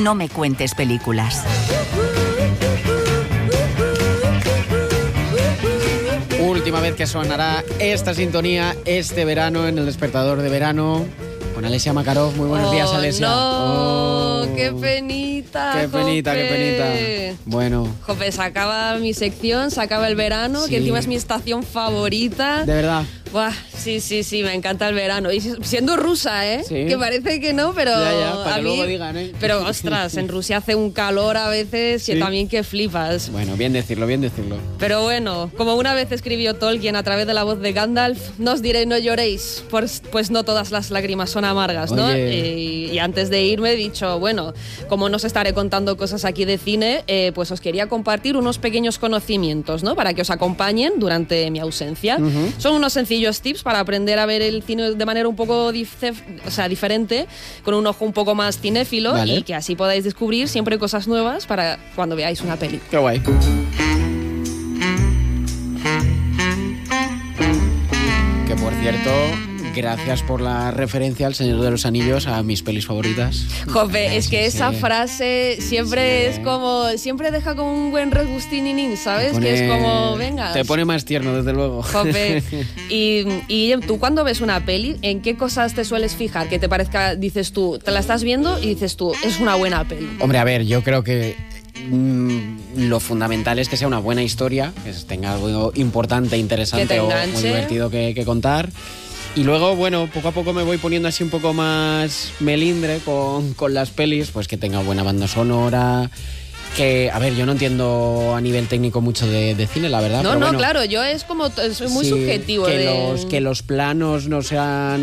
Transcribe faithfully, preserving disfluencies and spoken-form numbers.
no me cuentes películas. Última vez que sonará esta sintonía este verano en el Despertador de Verano con Alesia Makarov. Muy buenos oh, días, Alesia. No, oh, qué penita. Qué penita, Jope. qué penita. Bueno. Jope, se acaba mi sección, se acaba el verano, Sí. que encima es mi estación favorita. De verdad. Buah, sí, sí, sí, me encanta el verano. Y siendo rusa, ¿eh? Sí. Que parece que no, pero Ya, ya, para a que mí... luego digan, ¿eh? Pero, ostras, en Rusia hace un calor a veces que Sí. también que flipas. Bueno, bien decirlo, bien decirlo. Pero bueno, como una vez escribió Tolkien a través de la voz de Gandalf, no os diré no lloréis, pues, pues no todas las lágrimas son amargas, ¿no? Y, y antes de irme he dicho, bueno, como no os estaré contando cosas aquí de cine, eh, pues os quería compartir unos pequeños conocimientos, ¿no? Para que os acompañen durante mi ausencia. Uh-huh. Son unos sencillos tips para aprender a ver el cine de manera un poco dice, o sea, diferente, con un ojo un poco más cinéfilo, vale. y que así podáis descubrir siempre cosas nuevas para cuando veáis una peli. Qué guay. Que por cierto, gracias por la referencia al Señor de los Anillos, a mis pelis favoritas. Jope, es que Sí, esa sí. frase siempre Sí. es como, siempre deja como un buen regustininín, ¿sabes? Pone- Que es como, venga. Te pone más tierno, desde luego. Jope. Y, y tú cuando ves una peli, ¿en qué cosas te sueles fijar? Que te parezca, dices tú, te la estás viendo y dices tú, es una buena peli. Hombre, a ver, yo creo que mm, lo fundamental es que sea una buena historia, que tenga algo importante, interesante Que te o muy enganche. divertido que, que contar. Y luego, bueno, poco a poco me voy poniendo así un poco más melindre con, con las pelis, pues que tenga buena banda sonora, que, a ver, yo no entiendo a nivel técnico mucho de, de cine, la verdad. No, pero no, bueno, claro, yo es como, es muy sí, subjetivo. que, de... los, que los planos no sean